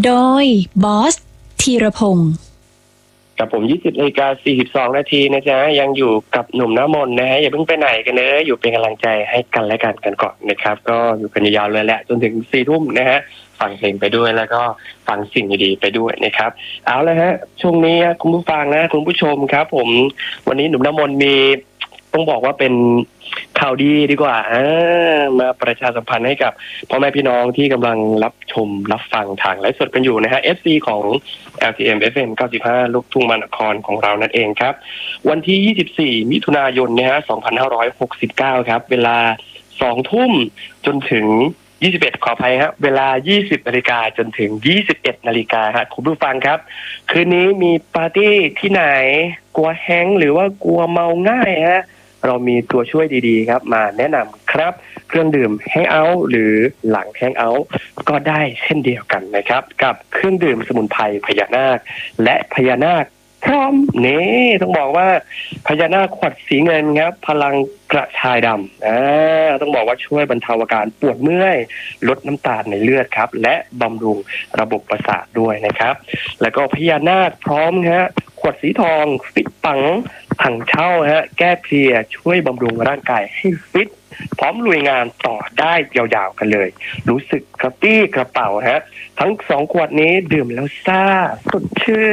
โดยบอสธีรพงศ์กับผม20:42 นาทีนะจ๊ะยังอยู่กับหนุ่มน้ำมนต์นะฮะอย่าเพิ่งไปไหนกันเลยอยู่เป็นกำลังใจให้กันและกันก่อนนะครับก็อยู่กันยาวๆเลยแหละจนถึง4 ทุ่มนะฮะฟังเพลงไปด้วยแล้วก็ฟังสิ่งดีๆไปด้วยนะครับเอาละฮะช่วงนี้คุณผู้ฟังนะคุณผู้ชมครับผมวันนี้หนุ่มน้ำมนต์มีต้องบอกว่าเป็นข่าวดีดีกว่ามาประชาสัมพันธ์ให้กับพ่อแม่พี่น้องที่กำลังรับชมรับฟังทางไลฟ์สดกันอยู่นะฮะ FC ของ LTM FM 95ลูกทุ่งมหานครของเรานั่นเองครับวันที่24 มิถุนายนนะฮะ 2569ครับเวลา 2 ทุ่มจนถึง21ขออภัยฮะเวลา 20 นาฬิกาจนถึง 21 นาฬิกาฮะคุณผู้ฟังครับคืนนี้มีปาร์ตี้ที่ไหนกลัวแฮงหรือว่ากลัวเมาง่ายฮะเรามีตัวช่วยดีๆครับมาแนะนำครับเครื่องดื่มแฮงเอาท์หรือหลังแฮงเอาท์ก็ได้เช่นเดียวกันนะครับกับเครื่องดื่มสมุนไพรพญานาคและพญานาคพร้อมนี่ต้องบอกว่าพญานาคขวดสีเงินครับพลังกระชายดำต้องบอกว่าช่วยบรรเทาอาการปวดเมื่อยลดน้ำตาลในเลือดครับและบำรุงระบบประสาทด้วยนะครับแล้วก็พญานาคพร้อมฮะขวดสีทองฟิตปังถังเช่าฮะแก้เพลียช่วยบำรุงร่างกายให้ฟิตพร้อมลุยงานต่อได้ยาวๆกันเลยรู้สึกกระปี้กระเป๋าฮะทั้ง2 ขวดนี้ดื่มแล้วซ่าสดชื่น